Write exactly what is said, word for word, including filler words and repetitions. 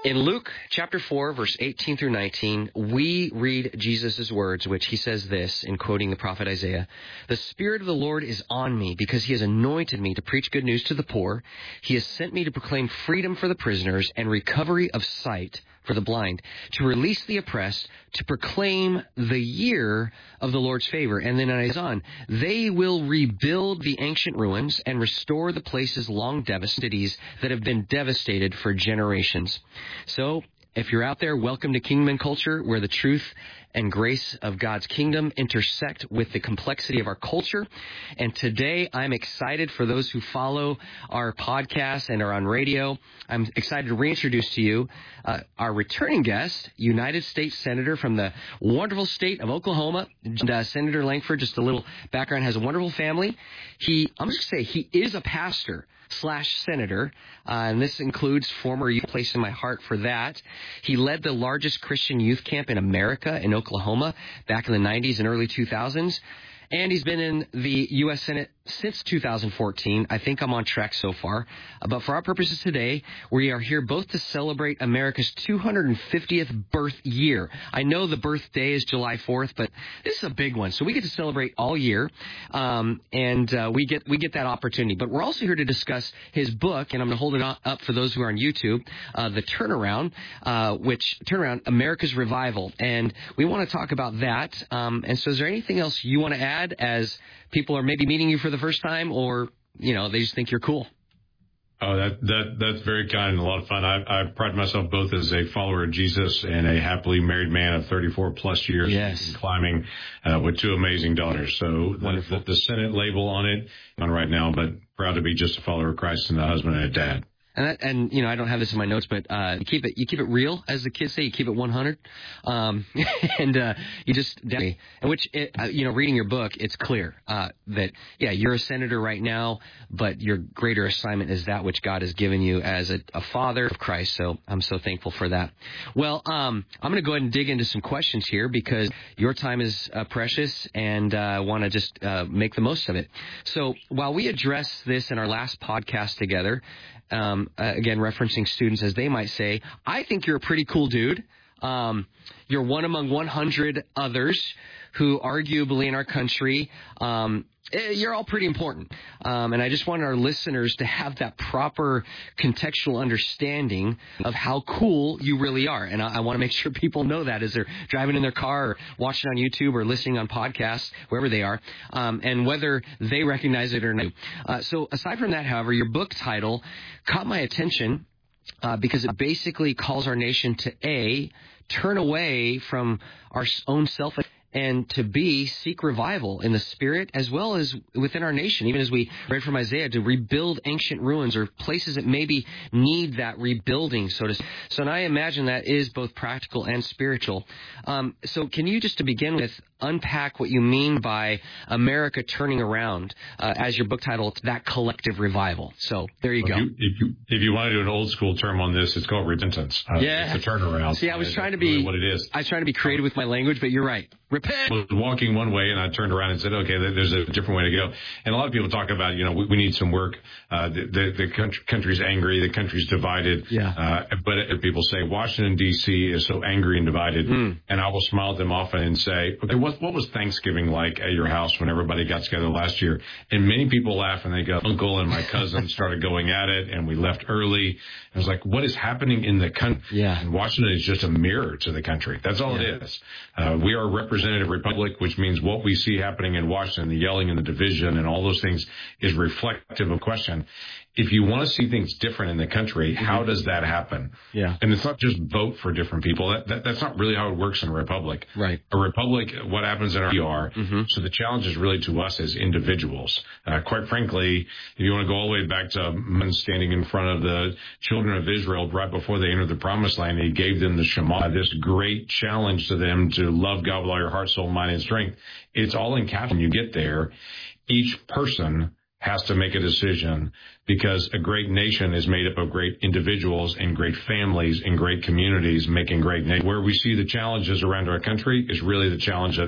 In Luke chapter four, verse eighteen through nineteen, we read Jesus' words, which he says this in quoting the prophet Isaiah. The Spirit of the Lord is on me because he has anointed me to preach good news to the poor. He has sent me to proclaim freedom for the prisoners and recovery of sight for the blind, to release the oppressed, to proclaim the year of the Lord's favor. And then it goes on, they will rebuild the ancient ruins and restore the places long devastated, cities that have been devastated for generations. So, if you're out there, welcome to Kingdom and Culture, where the truth and grace of God's kingdom intersect with the complexity of our culture. And today, I'm excited for those who follow our podcast and are on radio. I'm excited to reintroduce to you uh, our returning guest, United States Senator from the wonderful state of Oklahoma. Uh, Senator Lankford, just a little background, has a wonderful family. He, I'm just going to say, he is a pastor slash senator, uh, and this includes former youth, place in my heart for that. He led the largest Christian youth camp in America in Oklahoma back in the nineties and early two thousands. And he's been in the U S Senate since two thousand fourteen. I think I'm on track so far. Uh, but for our purposes today, we are here both to celebrate America's two hundred fiftieth birth year. I know the birthday is July fourth, but this is a big one. So we get to celebrate all year, um, and uh, we get we get that opportunity. But we're also here to discuss his book, and I'm going to hold it up for those who are on YouTube, uh, The Turnaround, uh, which Turnaround, America's Revival. And we want to talk about that. Um, and so is there anything else you want to add as people are maybe meeting you for the first time, or, you know, they just think you're cool? Oh, that, that, that's very kind and a lot of fun. I, I pride myself both as a follower of Jesus and a happily married man of thirty-four plus years. Yes. Climbing, uh, with two amazing daughters. So the, the, the Senate label on it on right now, but proud to be just a follower of Christ and a husband and a dad. And, that, and you know, I don't have this in my notes, but uh, you keep it you keep it real, as the kids say. You keep it one hundred, um, and uh, you just definitely. And which, it, uh, you know, reading your book, it's clear uh, that yeah, you're a senator right now, but your greater assignment is that which God has given you as a, a father of Christ. So I'm so thankful for that. Well, um, I'm going to go ahead and dig into some questions here because your time is uh, precious, and uh, I want to just uh, make the most of it. So while we address this in our last podcast together. Um, uh, again, referencing students, as they might say, I think you're a pretty cool dude. Um, you're one among one hundred others who arguably in our country, um, you're all pretty important. Um, and I just want our listeners to have that proper contextual understanding of how cool you really are. And I, I want to make sure people know that as they're driving in their car or watching on YouTube or listening on podcasts, wherever they are, um, and whether they recognize it or not. Uh, so aside from that, however, your book title caught my attention uh, because it basically calls our nation to A, turn away from our own self and to B, seek revival in the spirit as well as within our nation, even as we read from Isaiah, to rebuild ancient ruins or places that maybe need that rebuilding, so to speak. So and I imagine that is both practical and spiritual. Um, so can you, just to begin with, unpack what you mean by America turning around, uh, as your book title, that collective revival? So there you well, go. If you, if you if you want to do an old school term on this, it's called repentance. Uh, yeah. It's a turnaround. See, I was trying to really be what it is. I was trying to be creative with my language, but you're right. Repent. I was walking one way, and I turned around and said, okay, there's a different way to go. And a lot of people talk about, you know, we, we need some work. Uh, the, the, the country, country's angry. The country's divided. Yeah. Uh, but it, people say Washington, D C is so angry and divided. Mm. And I will smile at them often and say, okay, what, what was Thanksgiving like at your house when everybody got together last year? And many people laugh and they go, Uncle and my cousin started going at it, and we left early. I was like, what is happening in the country? Yeah. And Washington is just a mirror to the country. That's all yeah. it is. Uh, we are a representative republic, which means what we see happening in Washington, the yelling and the division and all those things, is reflective of question. If you want to see things different in the country, mm-hmm. how does that happen? Yeah. And it's not just vote for different people. That, that That's not really how it works in a republic. Right. A republic, what happens in our we are. Mm-hmm. So the challenge is really to us as individuals. Uh, quite frankly, if you want to go all the way back to men standing in front of the children of Israel right before they entered the promised land, he gave them the Shema, this great challenge to them to love God with all your heart, soul, mind, and strength. It's all in capital. When you get there, each person has to make a decision, because a great nation is made up of great individuals and great families and great communities making great nations. Where we see the challenges around our country is really the challenge of